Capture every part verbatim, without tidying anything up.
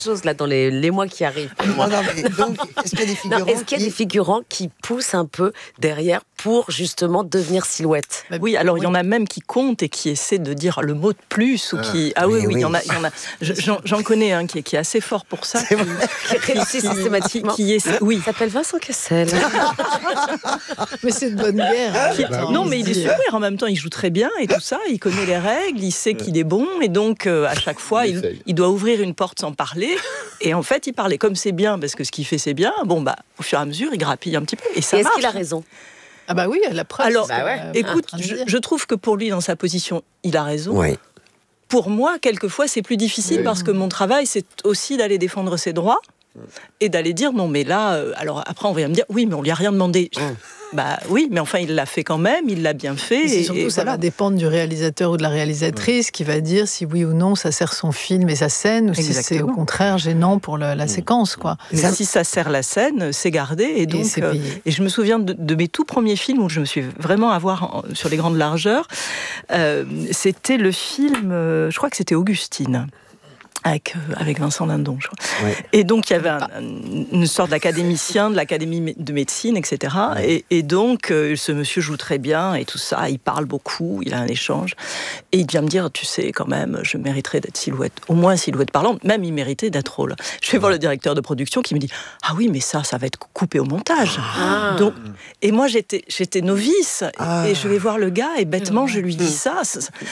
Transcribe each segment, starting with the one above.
chose là dans les, les mois qui arrivent. Non, non, mais donc, est-ce qu'il y a des figurants, non, est-ce qu'il y a qui... des figurants qui poussent un peu derrière pour justement devenir silhouette? Oui, alors il y en a même qui comptent et qui essaient de dire le mot de plus ou qui ah oui oui, oui. il y en a, il y en a. J'en, j'en connais un qui est, qui est assez fort pour ça, qui, qui réussit systématiquement. Qui, qui est, oui, il s'appelle Vincent Cassel. Mais c'est de bonne guerre. Qui, bah, non, mais il est super. En même temps, il joue très bien et tout ça. Il connaît les règles, il sait qu'il est bon et donc euh, à chaque fois, il, il doit ouvrir une porte sans parler. Et en fait, il parlait comme c'est bien parce que ce qu'il fait c'est bien. Bon bah, au fur et à mesure, il grappille un petit peu et ça et marche. Est-ce qu'il a raison? Ah bah oui, la preuve. Alors, bah ouais. écoute, je, je trouve que pour lui, dans sa position, il a raison. Ouais. Pour moi, quelquefois, c'est plus difficile oui. parce que mon travail, c'est aussi d'aller défendre ses droits et d'aller dire non, mais là, euh, alors après, on va me dire oui, mais on lui a rien demandé. Mmh. Bah oui, mais enfin, il l'a fait quand même, il l'a bien fait. Et, et surtout, et ça voilà. va dépendre du réalisateur ou de la réalisatrice mmh. qui va dire si oui ou non ça sert son film et sa scène, ou Exactement. si c'est au contraire gênant pour le, la mmh. séquence, quoi. Mais ça, si ça sert la scène, c'est gardé. Et donc, et, euh, et je me souviens de, de mes tout premiers films où je me suis vraiment à voir en, sur les grandes largeurs. Euh, c'était le film, euh, je crois que c'était Augustine. Avec, euh, avec Vincent Lindon, je crois. Ouais. Et donc, il y avait un, une sorte d'académicien de l'Académie de médecine, et cetera. Ouais. Et, et donc, euh, ce monsieur joue très bien et tout ça. Il parle beaucoup, il a un échange. Et il vient me dire, tu sais, quand même, je mériterais d'être silhouette. Au moins silhouette parlante. Même, il méritait d'être rôle. Je vais voir le directeur de production qui me dit, ah oui, mais ça, ça va être coupé au montage. Ah. Donc, et moi, j'étais, j'étais novice. Ah. Et je vais voir le gars et bêtement, je lui dis ça. ça, ça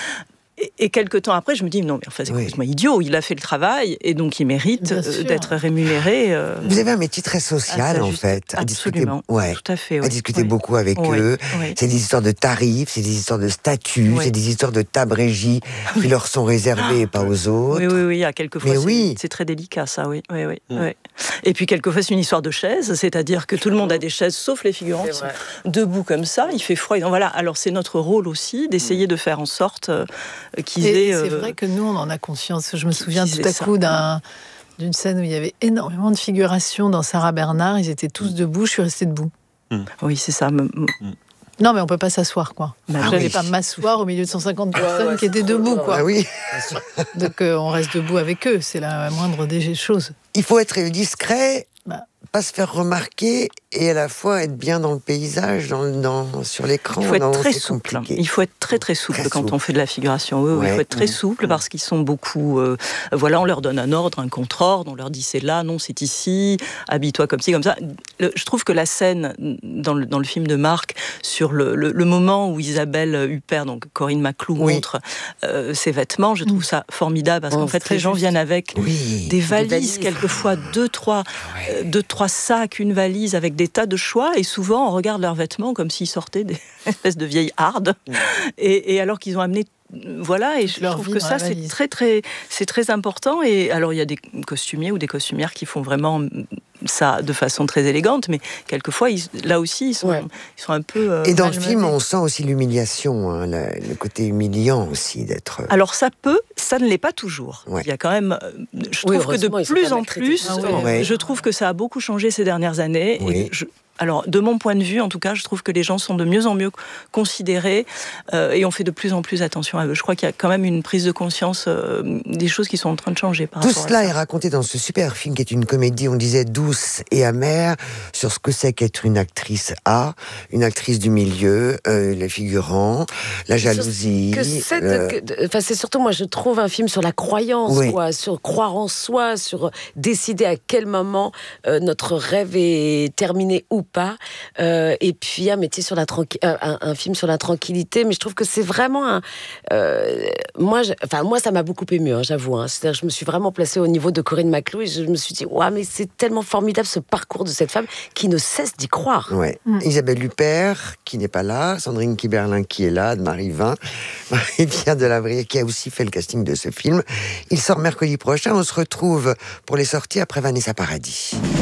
Et quelques temps après, je me dis, non, mais enfin, c'est complètement oui. idiot, il a fait le travail, et donc il mérite euh, d'être rémunéré. Euh, Vous avez un métier très social, en fait. À Absolument, discuter, ouais, tout à fait. Oui. À discuter oui. beaucoup avec oui. eux. Oui. C'est des histoires de tarifs, c'est des histoires de statuts, oui. c'est des histoires de tables régies qui leur sont réservées et pas aux autres. Oui, oui, oui, à quelquefois, c'est, oui. c'est très délicat, ça, oui. oui, oui, mmh. oui. Et puis, quelquefois, c'est une histoire de chaises, c'est-à-dire que tout le monde a des chaises, sauf les figurants qui sont debout comme ça, il fait froid. Et donc, voilà, alors c'est notre rôle aussi d'essayer de faire en sorte euh, qu'ils aient... C'est vrai que nous, on en a conscience. Je me souviens tout à coup d'un, d'une scène où il y avait énormément de figurations dans Sarah Bernard. Ils étaient tous debout, je suis restée debout. Mmh. Oui, c'est ça. Mmh. Non, mais on ne peut pas s'asseoir, quoi. Bah, je n'allais oui. pas m'asseoir au milieu de cent cinquante personnes ouais, ouais, qui étaient debout, quoi. Ah oui. Donc, euh, on reste debout avec eux. C'est la moindre des choses. Il faut être discret, bah. pas se faire remarquer et à la fois être bien dans le paysage, dans, dans, sur l'écran. Il faut être non, très souple. Compliqué. Il faut être très très souple très quand souple. on fait de la figuration. Oui, ouais. Il faut être très mmh. souple parce qu'ils sont beaucoup. Euh, voilà, on leur donne un ordre, un contre-ordre, on leur dit c'est là, non, c'est ici, habille-toi comme ci, comme ça. Le, je trouve que la scène dans le, dans le film de Marc sur le, le, le moment où Isabelle Huppert, donc Corinne Maclou, oui. montre euh, ses vêtements, je trouve mmh. ça formidable parce oh, qu'en fait les gens juste. viennent avec oui. des valises, des valises. quelquefois deux, trois, ouais. euh, deux, trois sacs, une valise avec des tas de choix, et souvent on regarde leurs vêtements comme s'ils sortaient des espèces de vieilles hardes, mmh. et, et alors qu'ils ont amené voilà, et je leur trouve que ça c'est très très c'est très important. Et alors il y a des costumiers ou des costumières qui font vraiment ça de façon très élégante, mais quelquefois ils, là aussi ils sont ouais. ils sont un peu euh, et dans le film on sent aussi l'humiliation, hein, le, le côté humiliant aussi d'être. Alors ça peut, ça ne l'est pas toujours. Ouais. Il y a quand même, je trouve oui, que de plus en plus, ah, oui. ouais. je trouve que ça a beaucoup changé ces dernières années. Oui. Et je, Alors, de mon point de vue, en tout cas, je trouve que les gens sont de mieux en mieux considérés euh, et on fait de plus en plus attention à eux. Je crois qu'il y a quand même une prise de conscience euh, des choses qui sont en train de changer. Par Tout cela est raconté dans ce super film qui est une comédie, on disait, douce et amère, sur ce que c'est qu'être une actrice A, une actrice du milieu, euh, les figurants, la jalousie. Que c'est, euh... que, enfin, c'est surtout, moi, je trouve un film sur la croyance, oui. quoi, sur croire en soi, sur décider à quel moment euh, notre rêve est terminé ou pas, euh, et puis un métier sur la tranqui- un, un film sur la tranquillité, mais je trouve que c'est vraiment un, euh, moi, je, enfin moi ça m'a beaucoup ému, hein, j'avoue, hein. C'est-à-dire je me suis vraiment placée au niveau de Corinne Maclou et je me suis dit ouais mais c'est tellement formidable ce parcours de cette femme qui ne cesse d'y croire. Ouais. Mmh. Isabelle Huppert qui n'est pas là, Sandrine Kiberlin qui est là, Marie Vin, Marie-Pierre Delavrier qui a aussi fait le casting de ce film. Il sort mercredi prochain, on se retrouve pour les sorties après Vanessa Paradis.